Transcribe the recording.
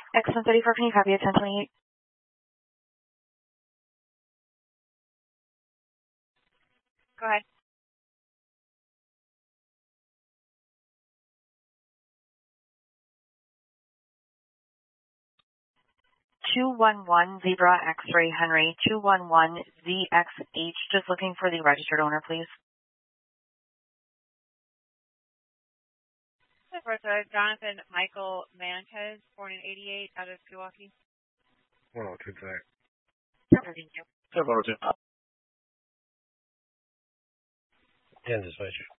X134, can you copy at 1028? Go ahead. (211) Zebra X-ray Henry 211 ZXH. Just looking for the registered owner, please. Jonathan Michael Manquez, born in 88, out of Pewaukee. 102 today. Thank you. 102. Yeah, just